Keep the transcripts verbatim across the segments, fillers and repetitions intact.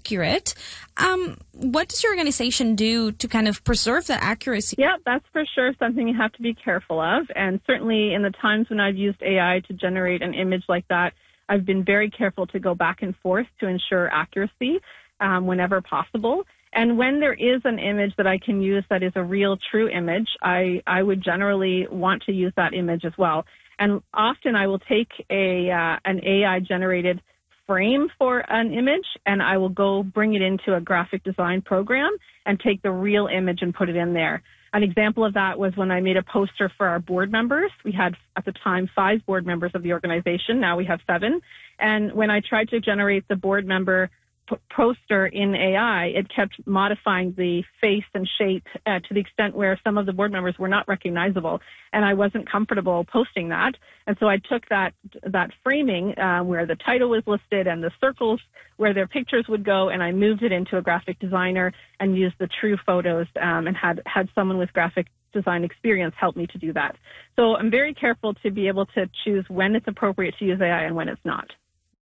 accurate. Um, what does your organization do to kind of preserve that accuracy? Yeah, that's for sure something you have to be careful of. And certainly in the times when I've used A I to generate an image like that, I've been very careful to go back and forth to ensure accuracy um, whenever possible. And when there is an image that I can use that is a real, true image, I, I would generally want to use that image as well. And often I will take a uh, an A I-generated frame for an image, and I will go bring it into a graphic design program and take the real image and put it in there. An example of that was when I made a poster for our board members. We had, at the time, five board members of the organization. Now we have seven. And when I tried to generate the board member p- poster in A I, it kept modifying the face and shape uh, to the extent where some of the board members were not recognizable. And I wasn't comfortable posting that. And so I took that that framing uh, where the title was listed and the circles where their pictures would go, and I moved it into a graphic designer and used the true photos um, and had, had someone with graphic design experience help me to do that. So I'm very careful to be able to choose when it's appropriate to use A I and when it's not.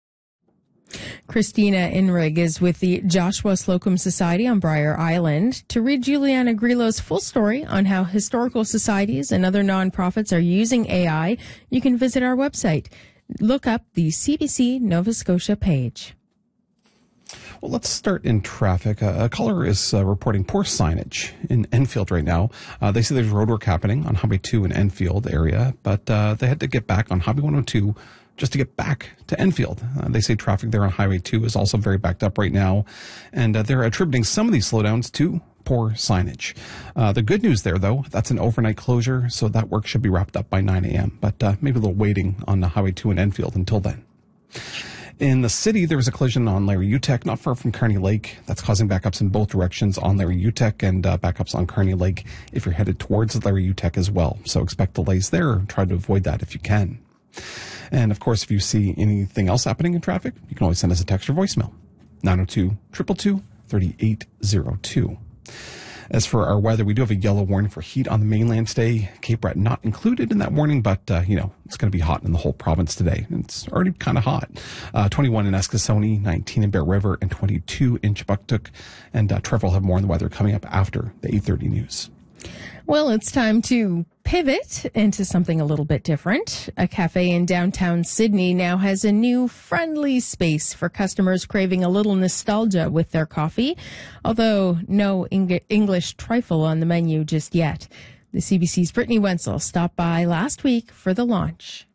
Christina Inrig is with the Joshua Slocum Society on Briar Island. To read Juliana Grillo's full story on how historical societies and other nonprofits are using A I, you can visit our website. Look up the C B C Nova Scotia page. Well, let's start in traffic. Uh, a caller is uh, reporting poor signage in Enfield right now. Uh, they say there's roadwork happening on Highway two in Enfield area, but uh, they had to get back on Highway one oh two just to get back to Enfield. Uh, they say traffic there on Highway two is also very backed up right now, and uh, they're attributing some of these slowdowns to poor signage. Uh, the good news there, though, that's an overnight closure, so that work should be wrapped up by nine a.m., but uh, maybe a little waiting on the Highway two in Enfield until then. In the city, there was a collision on Larry Uteck, not far from Kearney Lake. That's causing backups in both directions on Larry Uteck and uh, backups on Kearney Lake if you're headed towards Larry Uteck as well. So expect delays there. Try to avoid that if you can. And, of course, if you see anything else happening in traffic, you can always send us a text or voicemail. nine oh two, two two two, three eight oh two. As for our weather, we do have a yellow warning for heat on the mainland today. Cape Breton not included in that warning, but, uh, you know, it's going to be hot in the whole province today. It's already kind of hot. Uh, twenty-one in Eskasoni, nineteen in Bear River, and twenty-two in Chibuktuk. And uh, Trevor will have more on the weather coming up after the eight thirty news. Well, it's time to pivot into something a little bit different. A cafe in downtown Sydney now has a new friendly space for customers craving a little nostalgia with their coffee, although no Eng- English trifle on the menu just yet. The C B C's Brittany Wenzel stopped by last week for the launch.